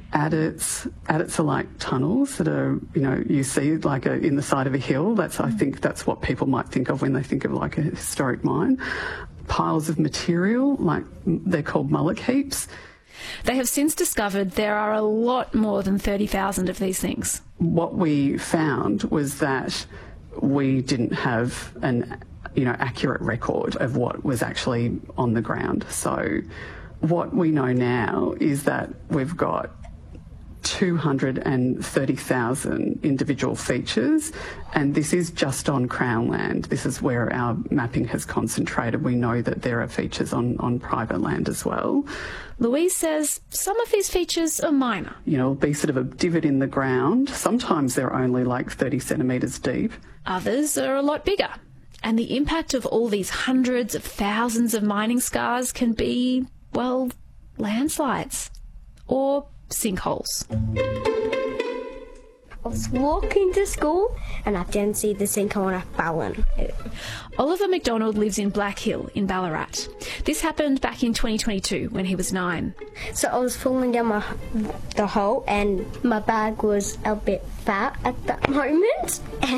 Adits are like tunnels that are, you see like in the side of a hill. I think that's what people might think of when they think of like a historic mine. Piles of material, like they're called mullock heaps. They have since discovered there are a lot more than 30,000 of these things. What we found was that we didn't have an accurate record of what was actually on the ground. So what we know now is that we've got 230,000 individual features, and this is just on Crown land. This is where our mapping has concentrated. We know that there are features on private land as well. Louise says some of these features are minor. It'll be sort of a divot in the ground. Sometimes they're only like 30 centimetres deep. Others are a lot bigger. And the impact of all these hundreds of thousands of mining scars can be, well, landslides or sinkholes. I was walking to school and I didn't see the sinkhole and I fell in it. Oliver McDonald lives in Black Hill in Ballarat. This happened back in 2022 when he was 9. So I was falling down the hole and my bag was a bit fat at that moment.